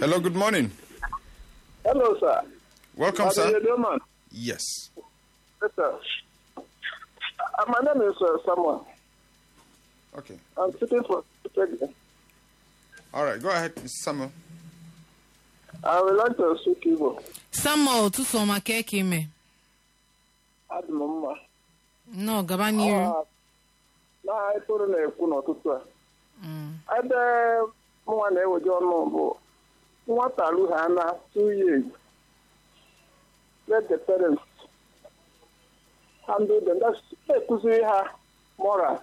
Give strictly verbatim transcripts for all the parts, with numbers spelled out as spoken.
Hello, good morning. Hello, sir. Welcome, How sir. do you do, man? Yes. Yes, sir. Uh, my name is uh, Samuel. Okay. I'm sitting for president. All right. Go ahead, Mister Samuel. I would like to speak Igbo. Samuel Tusoma Kekime. Adị m mma. No, gaba n'iru. Ah, na ịtụrụ na-ekwu n'ụtụtụ a. Mm. Ebe mụnwa na-eweje ọnụ bụ nwata alụ ha na two years. Let the parents handle them. That's ekụziri ha moral.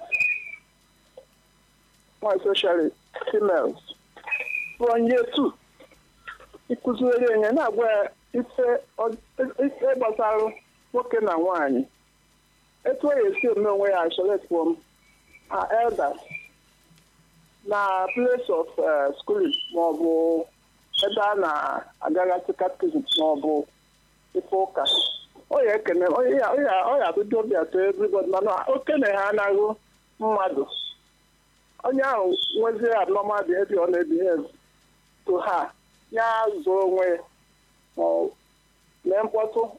More especially females. From year two. Ịkụziri enye na-agwa ya ife ife gbasara nwoke na nwaanyị. Etu ọ ga-esi eme onwe ya isolate from our elders na place of uh, schooling maọbụ ebe a na-agagasị catechism maọbụ ife ụka. Ọ ya ekene ọ ya abụdo obi atọ everybody mana okene ha anaghị mmadụ. Onye ahụ nwezie abnormal behavior ọ na-ebehave to ha ya zụọ onwe ma mee mkpọtụ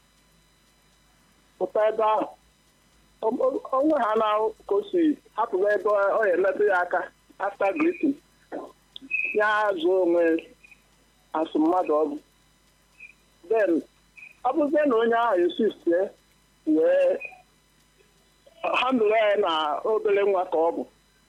pụta ebe ahụ. Onwe ha na ka o si hapụ ebe ọ ya emetụ ya aka after greeting ya zụọ onwe asụ mmadụ ọ bụ. Then ọ bụzie na onye ahụ insist wee handle ya na obere nwa ka ọ bụ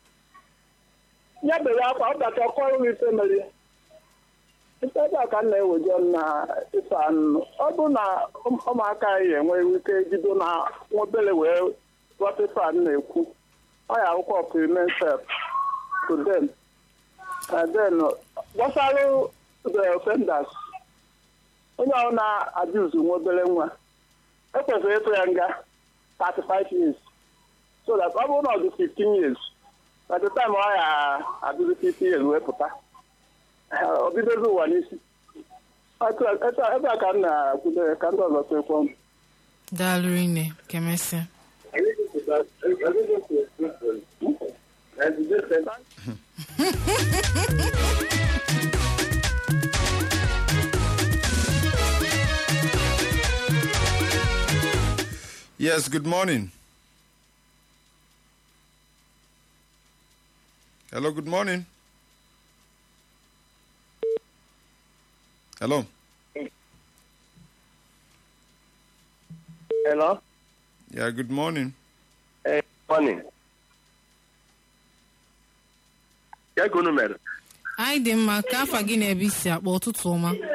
ya bere akwa ọ bata ọkọrụ ife mere ife ebe a ka m na-eweje na ife anụ ọ bụ na ụmụaka anyị enwe ike jido na obere wee ghọta ife anụ na-ekwu ọ ya akwụkwọ prement self to them and then gbasara the offenders onye ahụ na-abuse nwa obere nwa ekwesịrị ịtụ ya nga thirty-five years so that ọ bụrụ na ọ dị fifteen years by the time ọ ya adịzi fifty years wee pụta ọ bidozi ụwa n'isi ebe a ka m na-akwudo ka ndị ọzọ sekwa m. Daalụ rinne, kemesịa. Yes, good morning. Hello, good morning. Hello. Hello? Yeah, good morning. Hey, morning. Ya gụnụ mere? Anyị dị mma ka afa gị na-ebe isi akpọ ụtụtụ ọma.